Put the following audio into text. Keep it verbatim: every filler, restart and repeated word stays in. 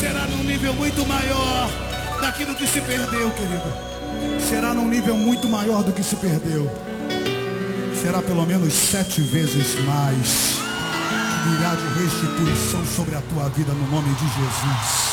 será num nível muito maior daquilo que se perdeu, querido. Será num nível muito maior do que se perdeu. Será pelo menos sete vezes mais. Virá de restituição sobre a tua vida no nome de Jesus.